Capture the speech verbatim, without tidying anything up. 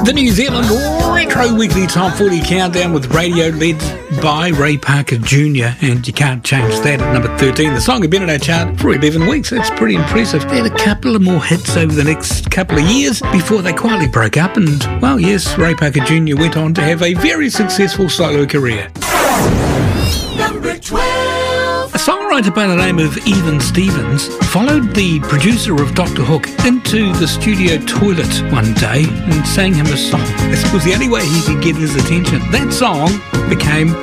The New Zealand Retro Weekly Top forty Countdown with Radio led by Ray Parker Junior And you can't change that at number thirteen. The song had been in our chart for eleven weeks. That's pretty impressive. They had a couple of more hits over the next couple of years before they quietly broke up. And, well, yes, Ray Parker Junior went on to have a very successful solo career. Number twelve. A songwriter by the name of Even Stevens followed the producer of Doctor Hook into the studio toilet one day and sang him a song. This was the only way he could get his attention. That song became